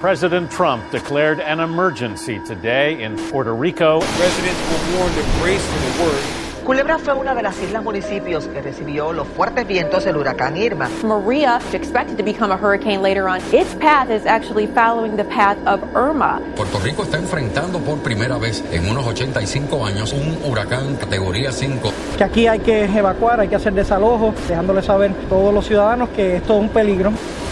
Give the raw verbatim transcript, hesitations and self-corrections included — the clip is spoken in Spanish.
President Trump declared an emergency today in Puerto Rico. Residents were warned to brace for the worst. Culebra fue una de las islas municipios que recibió los fuertes vientos del huracán Irma. Maria, expected to become a hurricane later on, its path is actually following the path of Irma. Puerto Rico está enfrentando por primera vez en unos ochenta y cinco años un huracán categoría cinco. Que aquí hay que evacuar, hay que hacer desalojo, dejándole saber a todos los ciudadanos que esto es un peligro.